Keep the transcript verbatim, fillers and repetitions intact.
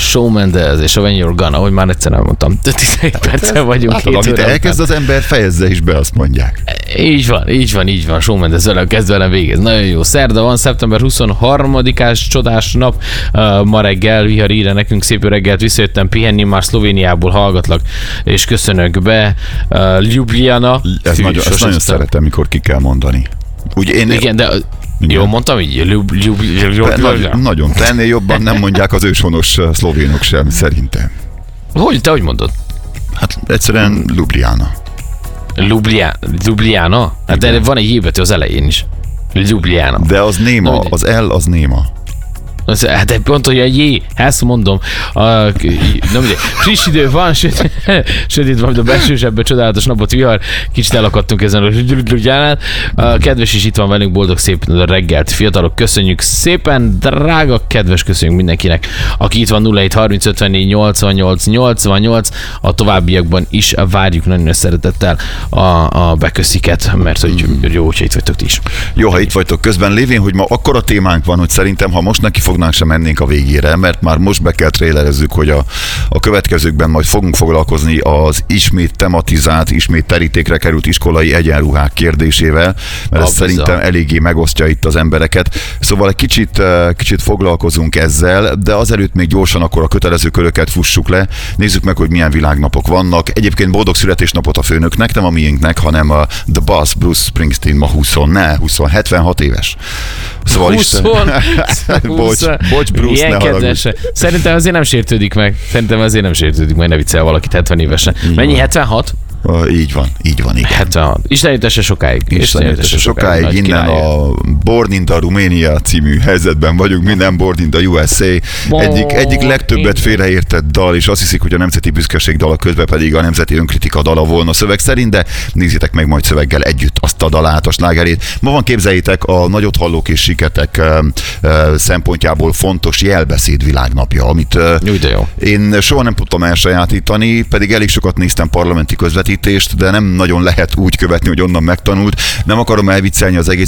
Shawn Mendes és a When You're Gone, ahogy már egyszer elmondtam. tizenöt perccel vagyunk. Látod, amit elkezd az ember, fejezze is be, azt mondják. Így van, így van, így van. Shawn Mendes velem kezd velem végez. Nagyon jó. Szerda van, szeptember huszonharmadikás csodás nap. Uh, ma reggel, vihar írja nekünk, szép jó reggelt, visszajöttem pihenni, már Szlovéniából hallgatlak, és köszönök be. Uh, Ljubljana. Ez Fű, nagyon, ezt nagyon szeretem, mikor ki kell mondani. Úgy én igen, de igen. Jól mondtam így? Ljub, ljub, ljub, ljub, nagyon, nagyon. Tennél jobban nem mondják az őshonos szlovénok sem, szerintem. Hogy? Te hogy mondod? Hát egyszerűen Ljubljana. Ljubljana? Ljubljana? Hát de van egy jébetű az elején is. Ljubljana. De az néma, no, az L az néma. Hát de pont, hogy a J, ezt mondom, a, nem ugye, friss idő van, sőt, sőt itt van a belső zsebben csodálatos napot, vihar, kicsit elakadtunk ezen a Ljubljánát. Kedves is itt van velünk, boldog szép reggelt, fiatalok, köszönjük szépen, drága, kedves, köszönjük mindenkinek, aki itt van nulla hét harminc ötvennégy nyolcvannyolc nyolcvannyolc, a továbbiakban is várjuk nagyon szeretettel a, a bekösziket, mert hogy jó, hogyha itt vagytok ti is. Jó, ha itt vagytok közben, lévén, hogy ma akkora témánk van, hogy szerintem, ha most neki fognánk, sem mennénk a végére, mert már most be kell trélerezzük, hogy a, a következőkben majd fogunk foglalkozni az ismét tematizált, ismét terítékre került iskolai egyenruhák kérdésével, mert ez szerintem eléggé megosztja itt az embereket. Szóval egy kicsit, kicsit foglalkozunk ezzel, de azelőtt még gyorsan akkor a kötelező köröket fussuk le. Nézzük meg, hogy milyen világnapok vannak. Egyébként boldog születésnapot a főnöknek, nem a miénknek, hanem a The Boss Bruce Springsteen ma húsz, ne, húsz, hetvenhat éves. Szóval húsz, bocs, bocs, Bruce, ilyen ne haragudj. Szerintem azért nem sértődik meg. Szerintem azért nem sértődik meg, ne viccelj valakit hetven évesen. Mennyi, hetvenhat? Uh, így van, így van, igen. hetvenhat. Isten jöttesse sokáig. Isten jöttesse sokáig. sokáig. Innen a Born in the Romania című helyzetben vagyunk, minden Born in the U S A. Egyik, egyik legtöbbet félreértett dal, és azt hiszik, hogy a nemzeti büszkeség dala közben pedig a nemzeti önkritika dala volna szöveg szerint, de nézzétek meg majd szöveggel együtt azt a dalát, a slágerét. Ma van, képzeljétek, a nagyot hallók és siketek uh, uh, szempontjából fontos jelbeszéd világnapja, amit uh, jó. én soha nem tudtam elsajátítani, pedig elég sokat néztem parlamenti közvetítést, de nem nagyon lehet úgy követni, hogy onnan megtanult. Nem akarom elviccelni az egész